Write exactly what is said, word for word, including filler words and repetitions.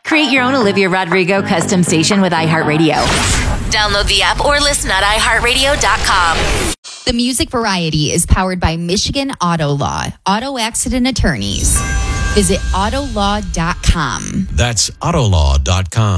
Create your own Olivia Rodrigo custom station with iHeartRadio. Download the app or listen at i heart radio dot com. The Music Variety is powered by Michigan Auto Law, auto accident attorneys. Visit auto law dot com. That's auto law dot com.